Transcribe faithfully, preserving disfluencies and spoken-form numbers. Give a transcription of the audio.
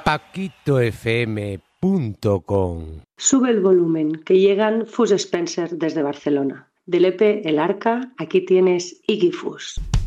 paquito f m punto com. Sube el volumen, que llegan Fus Spencer desde Barcelona. Del E P El Arca, aquí tienes Iggy Fus.